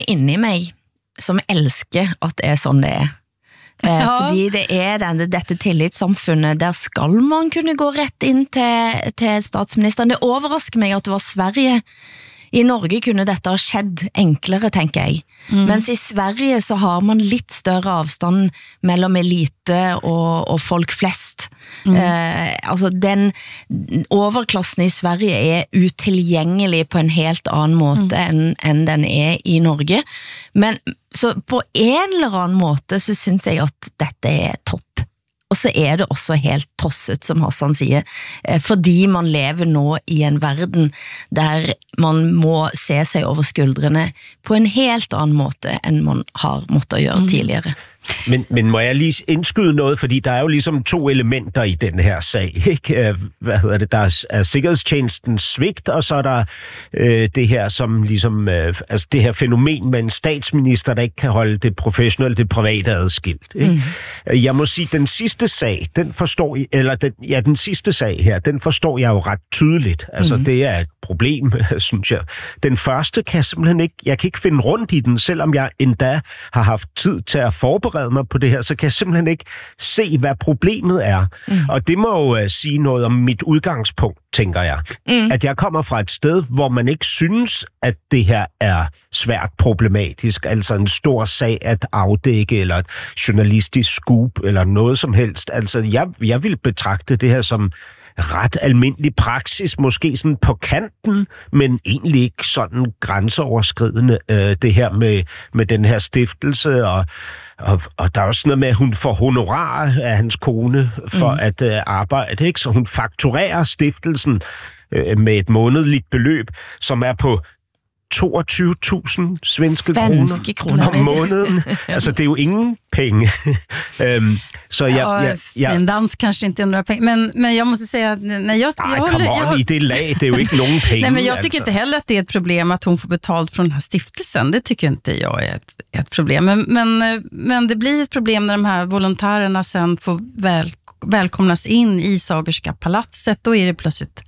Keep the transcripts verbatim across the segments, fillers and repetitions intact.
inni mig som elsker at det er sånn det er. Eh, ja. Fordi det er denne, dette tillitssamfunnet, der skal man kunne gå rett inn til, til statsministeren. Det overrasker meg at det var Sverige. I Norge kunne dette ha skjedd enklere, tenker jeg. Mm. Mens i Sverige så har man litt større avstand mellom elite og, og folk flest. Mm. Eh, altså den overklassen i Sverige er utilgjengelig på en helt annen måte mm. enn, enn den er i Norge. Men så på en eller annen måte så synes jeg at dette er topp. Og så er det også helt tosset, som Hassan sier, fordi man lever nå i en verden der man må se seg over skuldrene på en helt annen måte enn man har måttet gjøre tidligere. Men, men må jeg lige indskyde noget, fordi der er jo ligesom to elementer i den her sag, ikke? Hvad hedder det? Der er, er sikkerhedstjenestens svigt, og så er der øh, det her som ligesom, øh, altså det her fænomen med en statsminister, der ikke kan holde det professionelle, det private adskilt. Ikke? Mm. Jeg må sige, den sidste sag, den forstår jeg, eller den, ja, den sidste sag her, den forstår jeg jo ret tydeligt. Altså mm. det er et problem, synes jeg. Den første kan jeg simpelthen ikke, jeg kan ikke finde rundt i den, selvom jeg endda har haft tid til at forberede mig på det her, så kan jeg simpelthen ikke se, hvad problemet er. Mm. Og det må jo uh, sige noget om mit udgangspunkt, tænker jeg. Mm. At jeg kommer fra et sted, hvor man ikke synes, at det her er svært problematisk, altså en stor sag at afdække, eller et journalistisk scoop, eller noget som helst. Altså, jeg, jeg vil betragte det her som ret almindelig praksis, måske sådan på kanten, men egentlig ikke sådan grænseoverskridende, øh, det her med, med den her stiftelse, og, og, og der er også noget med, at hun får honorar af hans kone for mm. at øh, arbejde, ikke? Så hun fakturerer stiftelsen øh, med et månedligt beløb, som er på toogtyve tusind svenske, svenske kroner, kroner om måneden. Altså, det er jo ingen penge. um, så jeg, ja, jeg, jeg, en dans kanske inte är några pengar, men, men jag måste säga att när jag, nej, jag, come jag, on, jag, i det lag, det är ju inte någon pengar. Nej, men jag tycker alltså. inte heller att det är ett problem att hon får betalt från den här stiftelsen. Det tycker inte jag är ett, ett problem. Men, men, men det blir ett problem när de här volontärerna sen får väl, välkomnas in i Sagerska palatset. Då är det plötsligt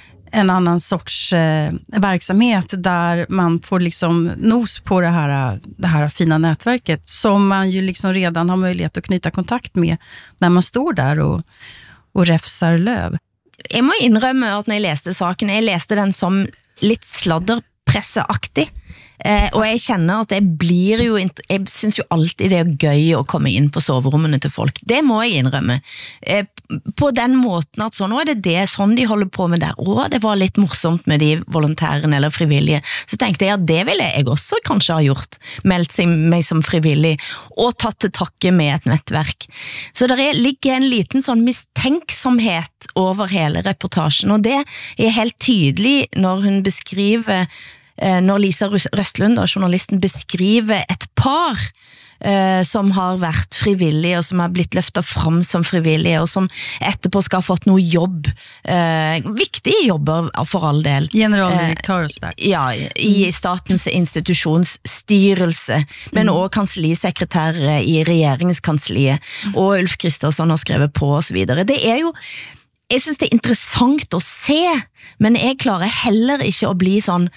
en annan sorts eh, verksamhet där man får liksom nos på det här, det här fina nätverket som man ju liksom redan har möjlighet att knyta kontakt med när man står där och, och räfsar löv. Jeg må innrømme at når jeg leste saken, jeg leste den som litt sladderpresseaktig. Eh, og jeg kjenner at jeg blir jo, jeg synes jo alltid det er gøy å komme inn på soverommene til folk. Det må jeg innrømme. Eh, på den måten at sånn, nå er det det, sånn de holder på med der. Å, det var litt morsomt med de volontærene eller frivillige. Så tenkte jeg at det ville jeg også kanskje ha gjort. Meldt seg meg som frivillig og tatt til takke med et nettverk. Så der er, ligger en liten sånn mistenksomhet over hele reportasjen, og det er helt tydelig når hun beskriver når Lisa Røstlund, journalisten, beskriver et par eh, som har vært frivillige, og som har blitt løftet fram som frivillige, og som etterpå skal ha fått noe jobb. Eh, viktige jobber for all del. Generaldirektør og sådär. Eh, ja, i statens institusjonsstyrelse, men også kansllisekretær i regjeringskansliet, og Ulf Kristersson har skrevet på, og så videre. Det er jo, jeg synes det er interessant å se, men jeg klarer heller ikke å bli sånn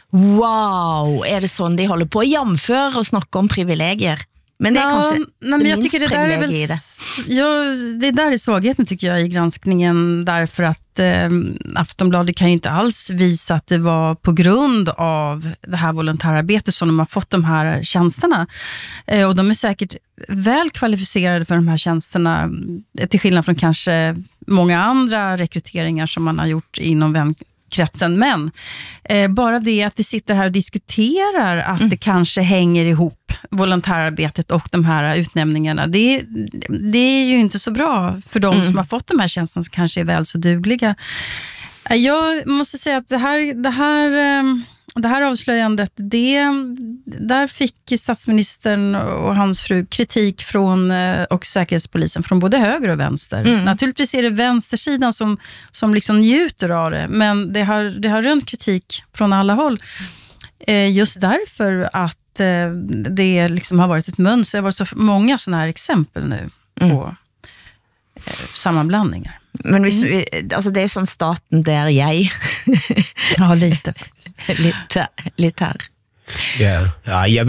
wow, är det sån de håller på jamför och snacka om privilegier? Men det är ja, kanske nej, men jag tycker det där är väl, det. Ja, det där är svagheten tycker jag i granskningen, därför att eh, Aftonbladet kan ju inte alls visa att det var på grund av det här volontärarbetet som de har fått de här tjänsterna. Eh, och de är säkert väl kvalificerade för de här tjänsterna, till skillnad från kanske många andra rekryteringar som man har gjort inom vän kretsen, men eh, bara det att vi sitter här och diskuterar att mm. det kanske hänger ihop volontärarbetet och de här utnämningarna, det, det är ju inte så bra för de mm. som har fått de här tjänsterna som kanske är väl så dugliga. Jag måste säga att det här, det här eh, det här avslöjandet, det, där fick statsministern och hans fru kritik från och säkerhetspolisen från både höger och vänster. Mm. Naturligtvis är det vänstersidan som, som liksom njuter av det, men det har, det har rönt kritik från alla håll. Eh, just därför att eh, det liksom har varit ett mönster. Det har varit så många sådana här exempel nu mm. på eh, sammanblandningar. Men hvis, mm. altså det er jo sånn staten der jeg ja, lite faktisk litt, litt her Ja, ja, jeg